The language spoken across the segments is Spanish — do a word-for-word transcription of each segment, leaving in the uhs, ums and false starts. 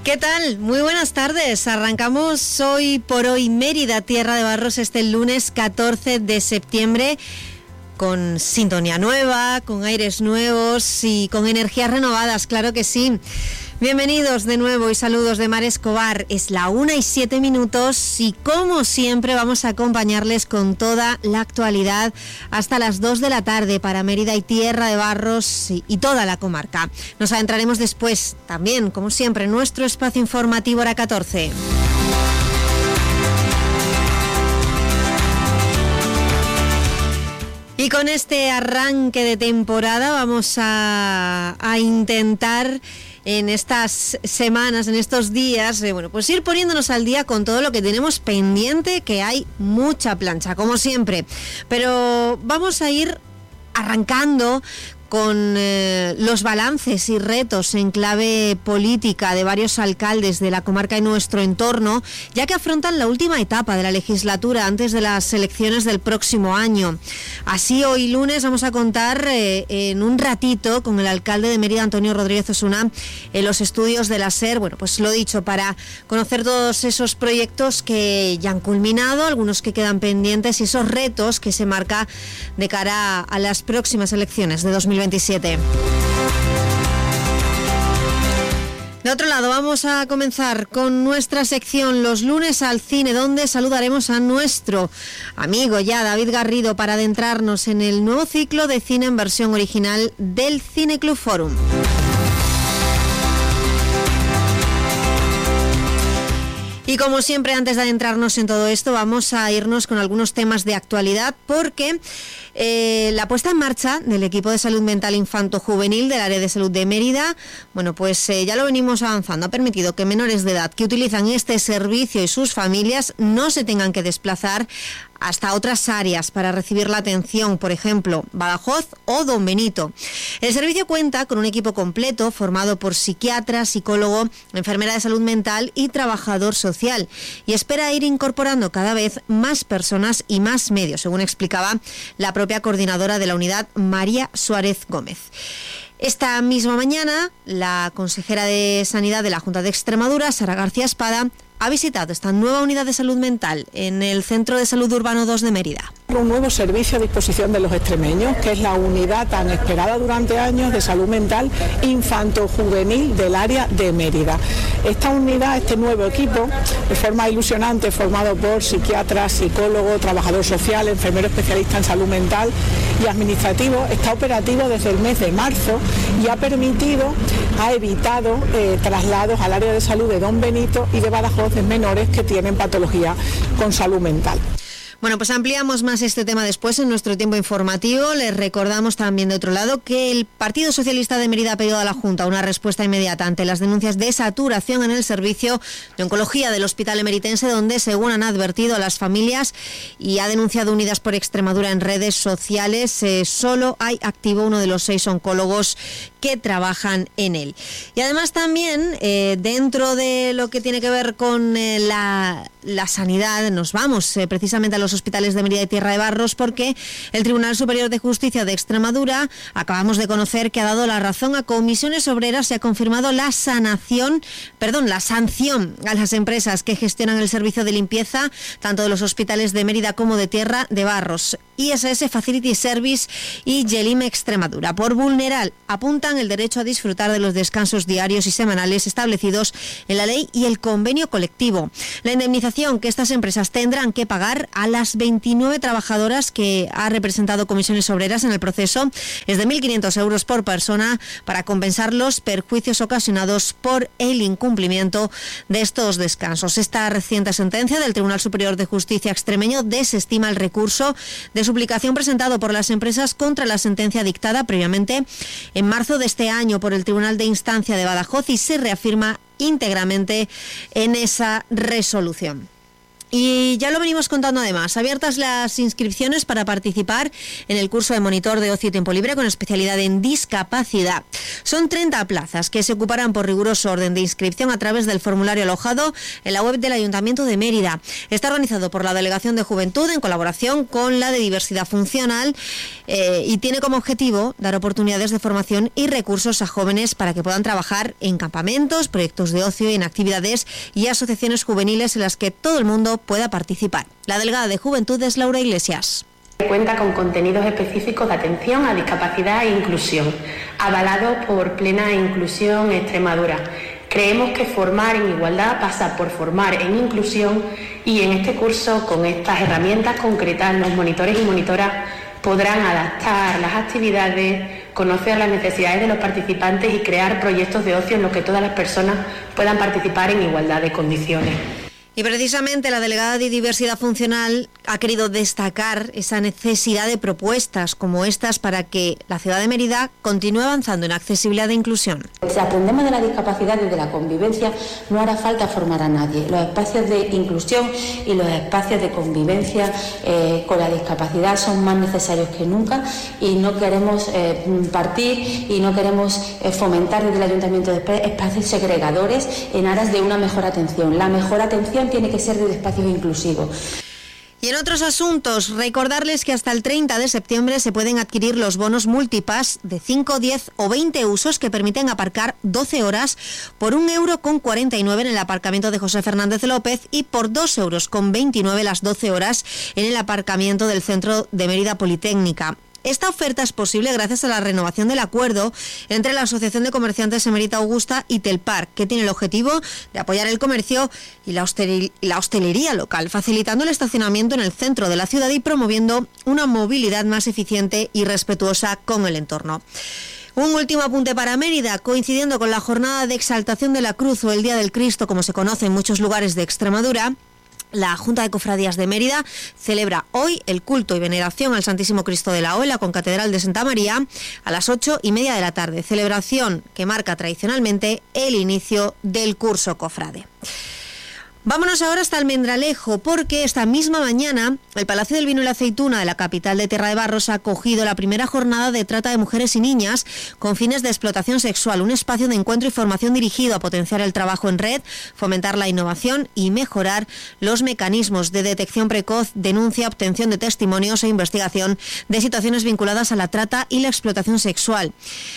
¿Qué tal? Muy buenas tardes. Arrancamos hoy por hoy Mérida, Tierra de Barros, este lunes catorce de septiembre, con sintonía nueva, con aires nuevos y con energías renovadas, claro que sí. Bienvenidos de nuevo y saludos de Mar Escobar. Es la una y siete minutos y como siempre vamos a acompañarles con toda la actualidad hasta las dos de la tarde para Mérida y Tierra de Barros y, y toda la comarca. Nos adentraremos después también, como siempre, en nuestro espacio informativo hora catorce. Y con este arranque de temporada vamos a, a intentar en estas semanas, en estos días, eh, bueno, pues ir poniéndonos al día con todo lo que tenemos pendiente, que hay mucha plancha, como siempre. Pero vamos a ir arrancando con eh, los balances y retos en clave política de varios alcaldes de la comarca y nuestro entorno, ya que afrontan la última etapa de la legislatura antes de las elecciones del próximo año. Así, hoy lunes vamos a contar eh, en un ratito con el alcalde de Mérida, Antonio Rodríguez Osuna, en los estudios de la SER, bueno, pues lo dicho, para conocer todos esos proyectos que ya han culminado, algunos que quedan pendientes y esos retos que se marca de cara a las próximas elecciones de dos mil veintisiete. De otro lado, vamos a comenzar con nuestra sección Los lunes al cine, donde saludaremos a nuestro amigo ya David Garrido para adentrarnos en el nuevo ciclo de cine en versión original del Cineclub Forum. Y como siempre, antes de adentrarnos en todo esto, vamos a irnos con algunos temas de actualidad, porque eh, la puesta en marcha del equipo de salud mental infanto-juvenil del área de salud de Mérida, bueno, pues eh, ya lo venimos avanzando, ha permitido que menores de edad que utilizan este servicio y sus familias no se tengan que desplazar hasta otras áreas para recibir la atención, por ejemplo, Badajoz o Don Benito. El servicio cuenta con un equipo completo formado por psiquiatra, psicólogo, enfermera de salud mental y trabajador social, y espera ir incorporando cada vez más personas y más medios, según explicaba la propia coordinadora de la unidad, María Suárez Gómez. Esta misma mañana, la consejera de Sanidad de la Junta de Extremadura, Sara García Espada, ha visitado esta nueva unidad de salud mental en el Centro de Salud Urbano dos de Mérida. Un nuevo servicio a disposición de los extremeños, que es la unidad tan esperada durante años de salud mental infanto-juvenil del área de Mérida. Esta unidad, este nuevo equipo, de forma ilusionante, formado por psiquiatras, psicólogo, trabajador social, enfermero especialista en salud mental y administrativo, está operativo desde el mes de marzo y ha permitido, ha evitado eh, traslados al área de salud de Don Benito y de Badajoz de menores que tienen patología con salud mental. Bueno, pues ampliamos más este tema después en nuestro tiempo informativo. Les recordamos también, de otro lado, que el Partido Socialista de Mérida ha pedido a la Junta una respuesta inmediata ante las denuncias de saturación en el servicio de oncología del Hospital Emeritense, donde, según han advertido las familias y ha denunciado Unidas por Extremadura en redes sociales, eh, solo hay activo uno de los seis oncólogos que trabajan en él. Y además también, eh, dentro de lo que tiene que ver con eh, la, la sanidad, nos vamos eh, precisamente a los hospitales de Mérida y Tierra de Barros, porque el Tribunal Superior de Justicia de Extremadura, acabamos de conocer que ha dado la razón a Comisiones Obreras y ha confirmado la sanación, perdón, la sanción a las empresas que gestionan el servicio de limpieza, tanto de los hospitales de Mérida como de Tierra de Barros, I S S Facility Service y Yelime Extremadura, por vulnerar, apuntan, el derecho a disfrutar de los descansos diarios y semanales establecidos en la ley y el convenio colectivo. La indemnización que estas empresas tendrán que pagar a las veintinueve trabajadoras que ha representado Comisiones Obreras en el proceso es de mil quinientos euros por persona, para compensar los perjuicios ocasionados por el incumplimiento de estos descansos. Esta reciente sentencia del Tribunal Superior de Justicia extremeño desestima el recurso de suplicación presentado por las empresas contra la sentencia dictada previamente en marzo de este año por el Tribunal de Instancia de Badajoz, y se reafirma íntegramente en esa resolución. Y ya lo venimos contando además, abiertas las inscripciones para participar en el curso de monitor de ocio y tiempo libre con especialidad en discapacidad. Son treinta plazas que se ocuparán por riguroso orden de inscripción a través del formulario alojado en la web del Ayuntamiento de Mérida. Está organizado por la Delegación de Juventud en colaboración con la de Diversidad Funcional eh, y tiene como objetivo dar oportunidades de formación y recursos a jóvenes para que puedan trabajar en campamentos, proyectos de ocio y en actividades y asociaciones juveniles en las que todo el mundo pueda participar. La delegada de Juventud es Laura Iglesias. Cuenta con contenidos específicos de atención a discapacidad e inclusión, avalados por Plena Inclusión Extremadura. Creemos que formar en igualdad pasa por formar en inclusión y en este curso, con estas herramientas concretas, los monitores y monitoras podrán adaptar las actividades, conocer las necesidades de los participantes y crear proyectos de ocio en los que todas las personas puedan participar en igualdad de condiciones. Y precisamente la delegada de Diversidad Funcional ha querido destacar esa necesidad de propuestas como estas para que la ciudad de Mérida continúe avanzando en accesibilidad e inclusión. Si aprendemos de la discapacidad desde la convivencia, no hará falta formar a nadie. Los espacios de inclusión y los espacios de convivencia eh, con la discapacidad son más necesarios que nunca y no queremos eh, partir y no queremos eh, fomentar desde el Ayuntamiento de espacios segregadores en aras de una mejor atención. La mejor atención tiene que ser de espacios inclusivos. Y en otros asuntos, recordarles que hasta el treinta de septiembre se pueden adquirir los bonos multipass de cinco, diez o veinte usos que permiten aparcar doce horas por un euro con cuarenta y nueve en el aparcamiento de José Fernández López y por dos euros con veintinueve las doce horas en el aparcamiento del centro de Mérida Politécnica. Esta oferta es posible gracias a la renovación del acuerdo entre la Asociación de Comerciantes Emerita Augusta y Telparc, que tiene el objetivo de apoyar el comercio y la hostelería local, facilitando el estacionamiento en el centro de la ciudad y promoviendo una movilidad más eficiente y respetuosa con el entorno. Un último apunte para Mérida, coincidiendo con la jornada de exaltación de la Cruz o el Día del Cristo, como se conoce en muchos lugares de Extremadura. La Junta de Cofradías de Mérida celebra hoy el culto y veneración al Santísimo Cristo de la Ola con Catedral de Santa María a las ocho y media de la tarde, celebración que marca tradicionalmente el inicio del curso cofrade. Vámonos ahora hasta Almendralejo, porque esta misma mañana el Palacio del Vino y la Aceituna de la capital de Tierra de Barros ha acogido la primera jornada de trata de mujeres y niñas con fines de explotación sexual, un espacio de encuentro y formación dirigido a potenciar el trabajo en red, fomentar la innovación y mejorar los mecanismos de detección precoz, denuncia, obtención de testimonios e investigación de situaciones vinculadas a la trata y la explotación sexual.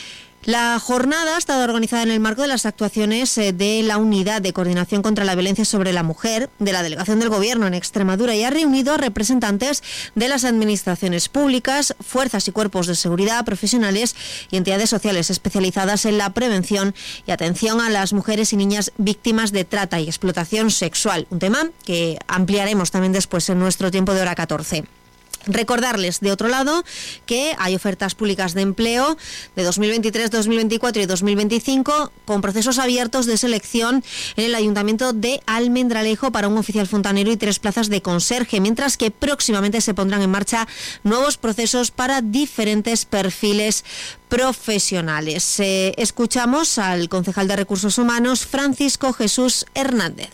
La jornada ha estado organizada en el marco de las actuaciones de la Unidad de Coordinación contra la Violencia sobre la Mujer de la Delegación del Gobierno en Extremadura y ha reunido a representantes de las administraciones públicas, fuerzas y cuerpos de seguridad, profesionales y entidades sociales especializadas en la prevención y atención a las mujeres y niñas víctimas de trata y explotación sexual, un tema que ampliaremos también después en nuestro tiempo de hora catorce. Recordarles, de otro lado, que hay ofertas públicas de empleo de dos mil veintitrés, dos mil veinticuatro y dos mil veinticinco con procesos abiertos de selección en el Ayuntamiento de Almendralejo para un oficial fontanero y tres plazas de conserje, mientras que próximamente se pondrán en marcha nuevos procesos para diferentes perfiles profesionales. Eh, escuchamos al concejal de Recursos Humanos, Francisco Jesús Hernández.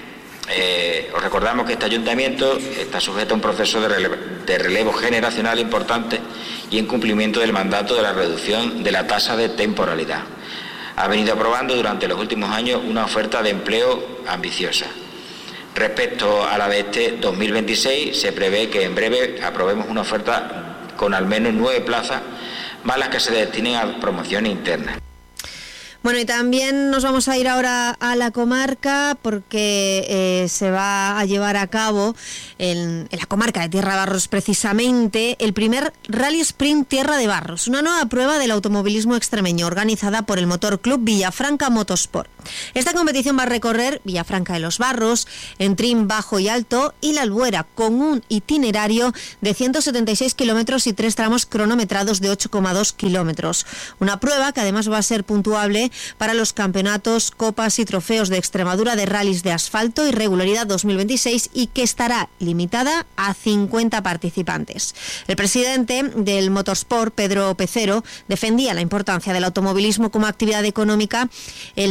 Eh, os recordamos que este ayuntamiento está sujeto a un proceso de relevo, de relevo generacional importante y en cumplimiento del mandato de la reducción de la tasa de temporalidad. Ha venido aprobando durante los últimos años una oferta de empleo ambiciosa. Respecto a la de este dos mil veintiséis, se prevé que en breve aprobemos una oferta con al menos nueve plazas, más las que se destinen a promoción interna. Bueno, y también nos vamos a ir ahora a la comarca porque eh, se va a llevar a cabo en, en la comarca de Tierra de Barros precisamente el primer Rally Sprint Tierra de Barros, una nueva prueba del automovilismo extremeño organizada por el Motor Club Villafranca Motorsport. Esta competición va a recorrer Villafranca de los Barros, Entrín, Bajo y Alto y La Albuera con un itinerario de ciento setenta y seis kilómetros y tres tramos cronometrados de ocho coma dos kilómetros. Una prueba que además va a ser puntuable para los campeonatos, copas y trofeos de Extremadura de rallies de asfalto y regularidad dos mil veintiséis y que estará limitada a cincuenta participantes. El presidente del Motorsport, Pedro Pecero, defendía la importancia del automovilismo como actividad económica en la presentación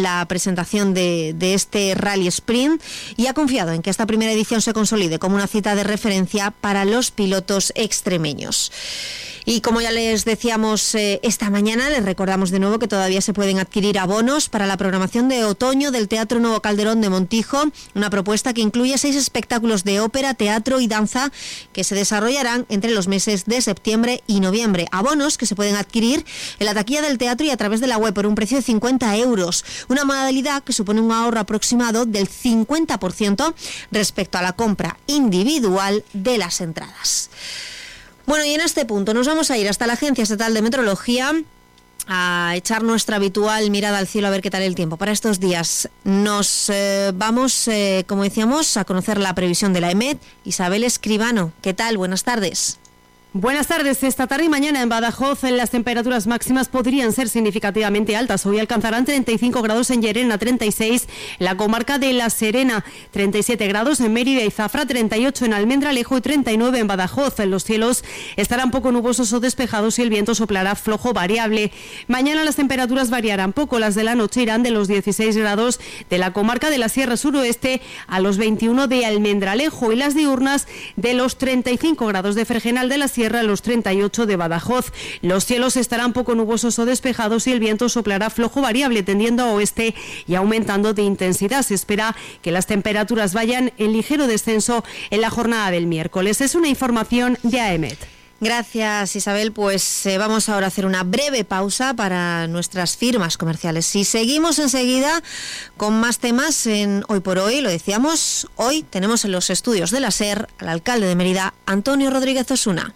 presentación de, de este Rally Sprint y ha confiado en que esta primera edición se consolide como una cita de referencia para los pilotos extremeños. Y como ya les decíamos eh, esta mañana, les recordamos de nuevo que todavía se pueden adquirir abonos para la programación de otoño del Teatro Nuevo Calderón de Montijo, una propuesta que incluye seis espectáculos de ópera, teatro y danza que se desarrollarán entre los meses de septiembre y noviembre. Abonos que se pueden adquirir en la taquilla del teatro y a través de la web por un precio de cincuenta euros, una modalidad que supone un ahorro aproximado del cincuenta por ciento respecto a la compra individual de las entradas. Bueno, y en este punto nos vamos a ir hasta la Agencia Estatal de Meteorología a echar nuestra habitual mirada al cielo a ver qué tal el tiempo para estos días. Nos eh, vamos, eh, como decíamos, a conocer la previsión de la E M E T. Isabel Escribano, ¿qué tal? Buenas tardes. Buenas tardes. Esta tarde y mañana en Badajoz las temperaturas máximas podrían ser significativamente altas. Hoy alcanzarán treinta y cinco grados en Llerena, treinta y seis en la comarca de La Serena, treinta y siete grados en Mérida y Zafra, treinta y ocho en Almendralejo y treinta y nueve en Badajoz. Los cielos estarán poco nubosos o despejados y el viento soplará flojo variable. Mañana las temperaturas variarán poco. Las de la noche irán de los dieciséis grados de la comarca de la Sierra Suroeste a los veintiuno de Almendralejo y las diurnas de los treinta y cinco grados de Fregenal de la Sierra a los treinta y ocho de Badajoz. Los cielos estarán poco nubosos o despejados y el viento soplará flojo variable tendiendo a oeste y aumentando de intensidad. Se espera que las temperaturas vayan en ligero descenso en la jornada del miércoles. Es una información de A E M E T. Gracias, Isabel. Pues eh, vamos ahora a hacer una breve pausa para nuestras firmas comerciales. Y seguimos enseguida con más temas en Hoy por Hoy. Lo decíamos, hoy tenemos en los estudios de la SER al alcalde de Mérida, Antonio Rodríguez Osuna.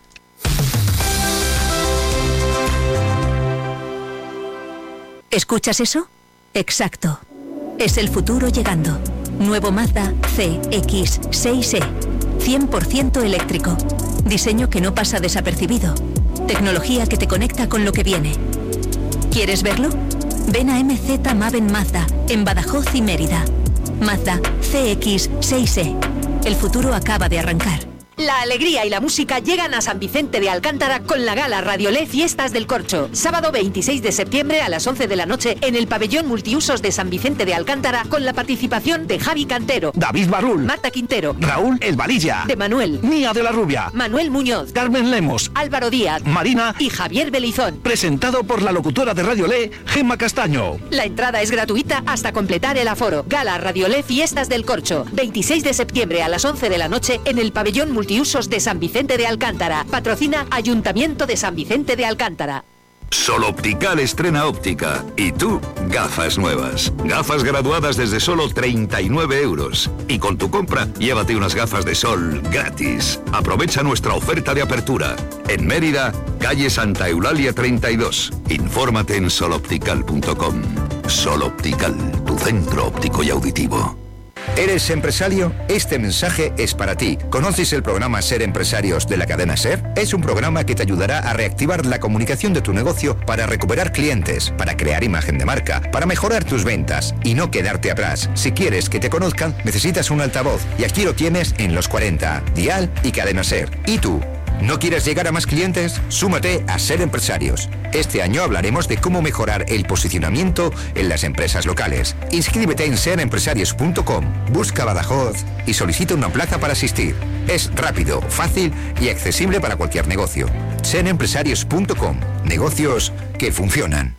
¿Escuchas eso? Exacto. Es el futuro llegando. Nuevo Mazda C X seis E. cien por ciento eléctrico. Diseño que no pasa desapercibido. Tecnología que te conecta con lo que viene. ¿Quieres verlo? Ven a M Z Maven Mazda, en Badajoz y Mérida. Mazda C X seis E. El futuro acaba de arrancar. La alegría y la música llegan a San Vicente de Alcántara con la gala Radiolé Fiestas del Corcho. Sábado veintiséis de septiembre a las once de la noche en el pabellón multiusos de San Vicente de Alcántara con la participación de Javi Cantero, David Barrul, Marta Quintero, Raúl El Valilla, de Manuel, Mía de la Rubia, Manuel Muñoz, Carmen Lemos, Álvaro Díaz, Marina y Javier Belizón. Presentado por la locutora de Radiolé, Gemma Castaño. La entrada es gratuita hasta completar el aforo. Gala Radiolé Fiestas del Corcho. veintiséis de septiembre a las once de la noche en el pabellón multiusos de San Vicente Vicente de Alcántara. Patrocina Ayuntamiento de San Vicente de Alcántara. Sol Optical estrena óptica. Y tú, gafas nuevas. Gafas graduadas desde solo treinta y nueve euros. Y con tu compra, llévate unas gafas de sol gratis. Aprovecha nuestra oferta de apertura. En Mérida, calle Santa Eulalia treinta y dos. Infórmate en sol optical punto com. Sol Optical, tu centro óptico y auditivo. ¿Eres empresario? Este mensaje es para ti. ¿Conoces el programa Ser Empresarios de la cadena SER? Es un programa que te ayudará a reactivar la comunicación de tu negocio para recuperar clientes, para crear imagen de marca, para mejorar tus ventas y no quedarte atrás. Si quieres que te conozcan, necesitas un altavoz y aquí lo tienes en Los cuarenta, Dial y Cadena SER. ¿Y tú? ¿No quieres llegar a más clientes? Súmate a Ser Empresarios. Este año hablaremos de cómo mejorar el posicionamiento en las empresas locales. Inscríbete en ser empresarios punto com, busca Badajoz y solicita una plaza para asistir. Es rápido, fácil y accesible para cualquier negocio. ser empresarios punto com, negocios que funcionan.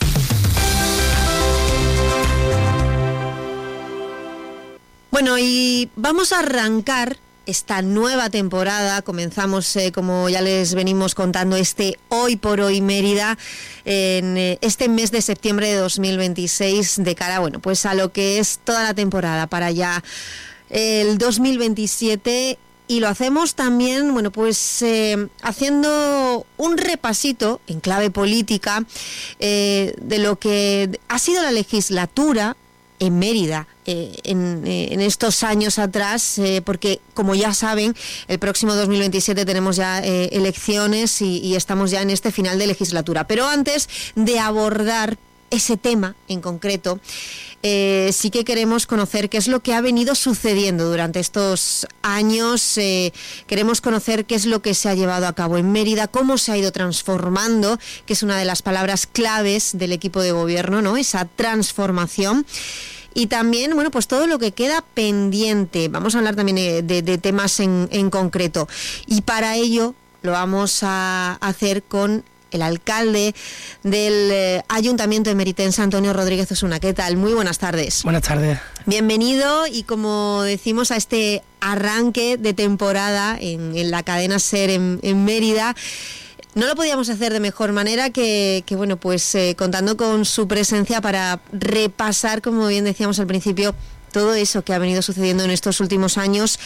Bueno, y vamos a arrancar esta nueva temporada. Comenzamos, eh, como ya les venimos contando, este Hoy por Hoy Mérida en eh, este mes de septiembre de dos mil veintiséis de cara, bueno, pues a lo que es toda la temporada para ya el dos mil veintisiete. Y lo hacemos también, bueno, pues eh, haciendo un repasito en clave política eh, de lo que ha sido la legislatura en Mérida eh, en, eh, en estos años atrás, eh, porque como ya saben, el próximo dos mil veintisiete tenemos ya eh, elecciones y, y estamos ya en este final de legislatura. Pero antes de abordar ese tema en concreto, eh, sí que queremos conocer qué es lo que ha venido sucediendo durante estos años, eh, queremos conocer qué es lo que se ha llevado a cabo en Mérida, cómo se ha ido transformando, que es una de las palabras claves del equipo de gobierno, ¿no? Esa transformación. Y también, bueno, pues todo lo que queda pendiente. Vamos a hablar también de, de temas en, en concreto. Y para ello lo vamos a hacer con el alcalde del eh, Ayuntamiento emeritense, Antonio Rodríguez Osuna. ¿Qué tal? Muy buenas tardes. Buenas tardes. Bienvenido y, como decimos, a este arranque de temporada en, en la cadena SER en, en Mérida. No lo podíamos hacer de mejor manera que, que bueno, pues eh, contando con su presencia para repasar, como bien decíamos al principio, todo eso que ha venido sucediendo en estos últimos años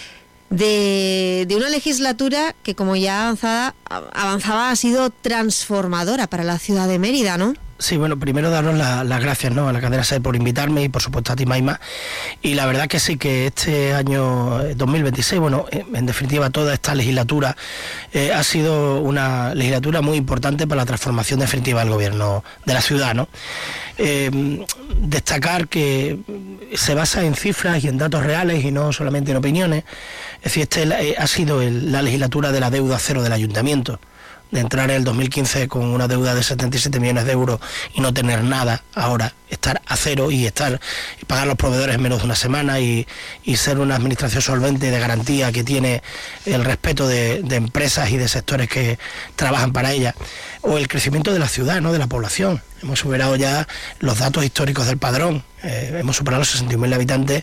de, de una legislatura que, como ya avanzada, avanzaba, ha sido transformadora para la ciudad de Mérida, ¿no? Sí, bueno, primero daros las la gracias, ¿no?, a la cadena SER por invitarme y por supuesto a ti, Maima. Y la verdad que sí, que este año dos mil veintiséis, bueno, en definitiva toda esta legislatura eh, ha sido una legislatura muy importante para la transformación definitiva del gobierno de la ciudad, ¿no? Eh, destacar que se basa en cifras y en datos reales y no solamente en opiniones. Es decir, este eh, ha sido el, la legislatura de la deuda cero del ayuntamiento, de entrar en el dos mil quince con una deuda de setenta y siete millones de euros y no tener nada, ahora estar a cero y estar y pagar los proveedores en menos de una semana y, y ser una administración solvente de garantía que tiene el respeto de, de empresas y de sectores que trabajan para ella, o el crecimiento de la ciudad, ¿no?, de la población. Hemos superado ya los datos históricos del padrón, eh, hemos superado los sesenta y un mil habitantes,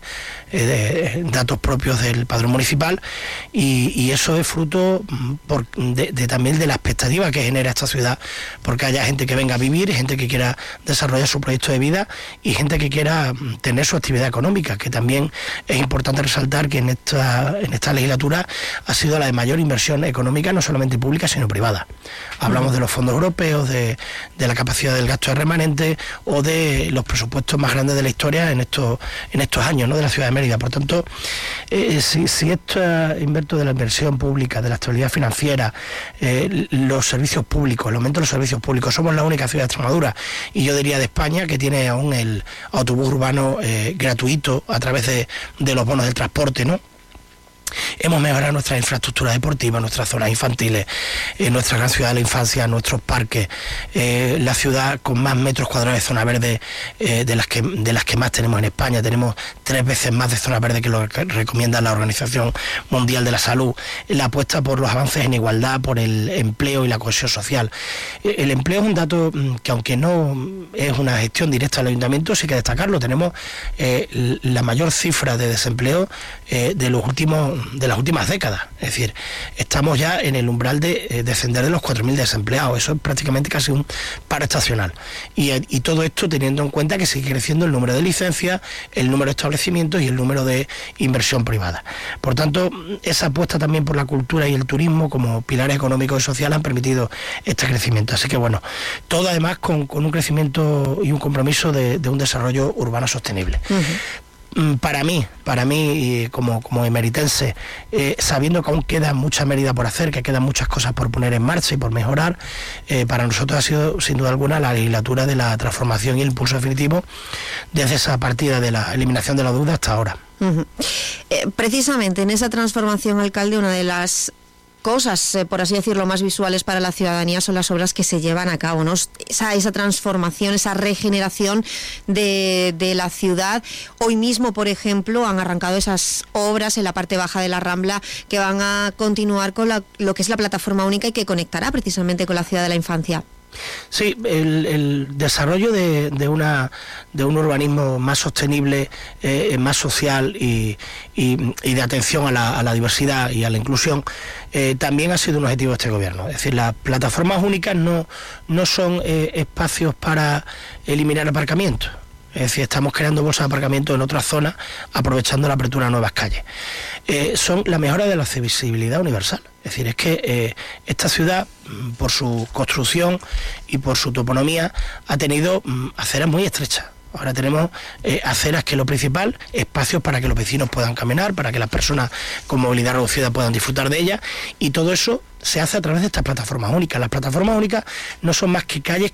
eh, de datos propios del padrón municipal, y, y eso es fruto por, de, de también de la expectativa que genera esta ciudad, porque haya gente que venga a vivir, gente que quiera desarrollar su proyecto de vida y gente que quiera tener su actividad económica, que también es importante resaltar que en esta, en esta legislatura ha sido la de mayor inversión económica, no solamente pública sino privada. Hablamos de los fondos europeos, de, de la capacidad del gasto de remanente o de los presupuestos más grandes de la historia en estos en estos años, ¿no?, de la ciudad de Mérida. Por tanto, eh, si, si esto invento de la inversión pública, de la estabilidad financiera, eh, los servicios públicos, el aumento de los servicios públicos, somos la única ciudad de Extremadura y yo diría de España que tiene aún el autobús urbano eh, gratuito a través de, de los bonos del transporte, ¿no? Hemos mejorado nuestra infraestructura deportiva, nuestras zonas infantiles, eh, nuestra gran ciudad de la infancia, nuestros parques, eh, la ciudad con más metros cuadrados de zona verde eh, de las que de las que más tenemos en España. Tenemos tres veces más de zona verde que lo que recomienda la Organización Mundial de la Salud. La apuesta por los avances en igualdad, por el empleo y la cohesión social. Eh, el empleo es un dato que, aunque no es una gestión directa del ayuntamiento, sí que destacarlo. Tenemos eh, la mayor cifra de desempleo eh, de los últimos de las últimas décadas. Es decir, estamos ya en el umbral de eh, descender de los cuatro mil desempleados. Eso es prácticamente casi un paro estacional. Y, y todo esto teniendo en cuenta que sigue creciendo el número de licencias, el número de establecimientos y el número de inversión privada. Por tanto, esa apuesta también por la cultura y el turismo como pilares económicos y sociales han permitido este crecimiento. Así que bueno, todo además con, con un crecimiento y un compromiso de, de un desarrollo urbano sostenible. Uh-huh. Para mí, para mí como, como emeritense, eh, sabiendo que aún queda mucha Mérida por hacer, que quedan muchas cosas por poner en marcha y por mejorar, eh, para nosotros ha sido sin duda alguna la legislatura de la transformación y el impulso definitivo desde esa partida de la eliminación de la deuda hasta ahora. Uh-huh. Eh, precisamente en esa transformación, alcalde, una de las cosas, eh, por así decirlo, más visuales para la ciudadanía son las obras que se llevan a cabo, ¿no? Esa, esa transformación, esa regeneración de, de la ciudad. Hoy mismo, por ejemplo, han arrancado esas obras en la parte baja de la Rambla que van a continuar con la, lo que es la plataforma única y que conectará precisamente con la ciudad de la infancia. Sí, el, el desarrollo de, de una de un urbanismo más sostenible, eh, más social y, y, y de atención a la, a la diversidad y a la inclusión eh, también ha sido un objetivo de este gobierno. Es decir, las plataformas únicas no, no son eh, espacios para eliminar aparcamientos. Es decir, estamos creando bolsas de aparcamiento en otras zonas, aprovechando la apertura de nuevas calles. Eh, son la mejora de la accesibilidad universal. Es decir, es que eh, esta ciudad, por su construcción y por su toponomía, ha tenido mm, aceras muy estrechas. Ahora tenemos eh, aceras, que es lo principal, espacios para que los vecinos puedan caminar, para que las personas con movilidad reducida puedan disfrutar de ellas, y todo eso se hace a través de estas plataformas únicas. Las plataformas únicas no son más que calles